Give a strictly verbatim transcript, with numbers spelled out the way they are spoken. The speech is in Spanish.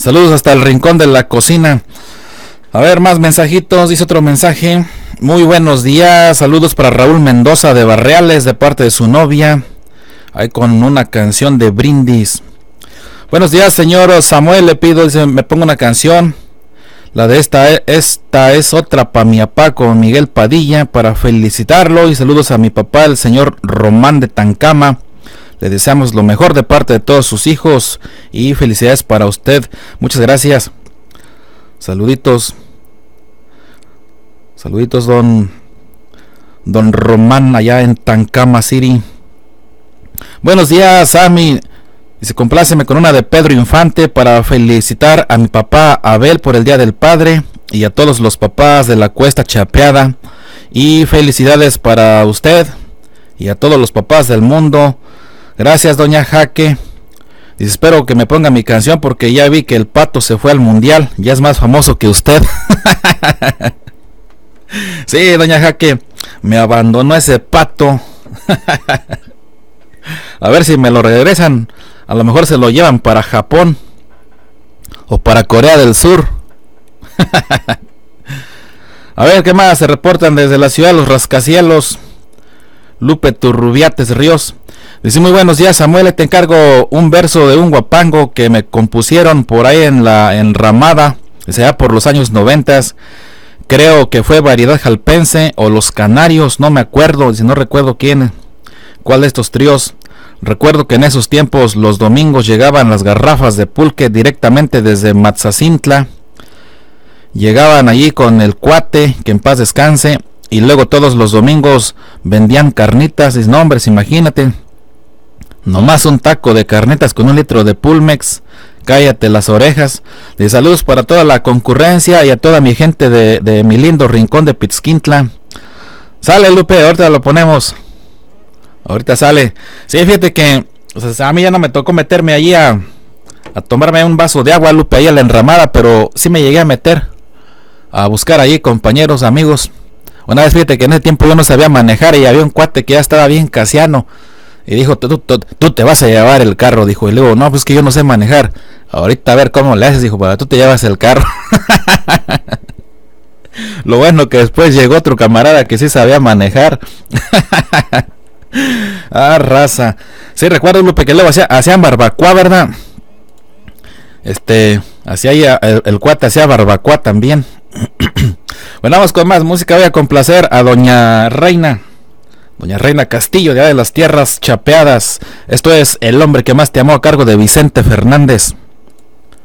Saludos hasta el rincón de la cocina. A ver, más mensajitos. Dice otro mensaje. Muy buenos días. Saludos para Raúl Mendoza de Barreales de parte de su novia. Ahí con una canción de brindis. Buenos días, señor Samuel. Le pido, dice, me pongo una canción. La de esta, esta es otra para mi papá con Miguel Padilla para felicitarlo. Y saludos a mi papá, el señor Román de Tancama. Le deseamos lo mejor de parte de todos sus hijos y felicidades para usted. Muchas gracias. Saluditos. Saluditos, don, don Román, allá en Tancama City. Buenos días, Sammy. Dice, compláceme con una de Pedro Infante para felicitar a mi papá Abel por el Día del Padre y a todos los papás de la Cuesta Chapeada. Y felicidades para usted y a todos los papás del mundo. Gracias, doña Jaque. Dice, espero que me ponga mi canción porque ya vi que el Pato se fue al mundial. Ya es más famoso que usted. Sí, doña Jaque, me abandonó ese Pato. A ver si me lo regresan. A lo mejor se lo llevan para Japón o para Corea del Sur. A ver, ¿qué más? Se reportan desde la ciudad de los rascacielos. Lupe Turrubiates Ríos. Dice, muy buenos días, Samuel, te encargo un verso de un guapango que me compusieron por ahí en la enramada, o sea, por los años noventas. Creo que fue Variedad Jalpense o Los Canarios, no me acuerdo, si no recuerdo quién, cuál de estos tríos. Recuerdo que en esos tiempos los domingos llegaban las garrafas de pulque directamente desde Matzacintla. Llegaban allí con el cuate, que en paz descanse, y luego todos los domingos vendían carnitas. Y no, hombres, imagínate. Nomás un taco de carnitas con un litro de Pulmex. Cállate las orejas. De saludos para toda la concurrencia y a toda mi gente de, de mi lindo rincón de Pitzquintla. Sale, Lupe, ahorita lo ponemos. Ahorita sale. Sí, fíjate que o sea, a mí ya no me tocó meterme allí a, a tomarme un vaso de agua, Lupe, ahí a la enramada, pero sí me llegué a meter a buscar allí compañeros, amigos. Una vez, fíjate que en ese tiempo yo no sabía manejar y había un cuate que ya estaba bien casiano. Y dijo, tú, tú, tú te vas a llevar el carro, dijo. Y luego, no, pues que yo no sé manejar. Ahorita a ver cómo le haces, dijo, para tú te llevas el carro. Lo bueno que después llegó otro camarada que sí sabía manejar. Ah, raza. Sí, recuerdo, Lupe, que luego hacía, hacían barbacoa, ¿verdad? Este, hacía el, el cuate hacía barbacoa también. Bueno, vamos con más música. Voy a complacer a doña Reina. Doña Reina Castillo, de allá de las tierras chapeadas. Esto es El hombre que más te amó, a cargo de Vicente Fernández.